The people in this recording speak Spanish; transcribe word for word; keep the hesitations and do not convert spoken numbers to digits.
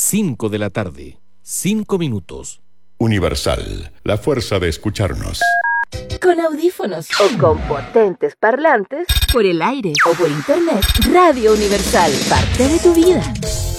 cinco de la tarde, cinco minutos. Universal, la fuerza de escucharnos. Con audífonos o con potentes parlantes, por el aire o por internet, Radio Universal, parte de tu vida.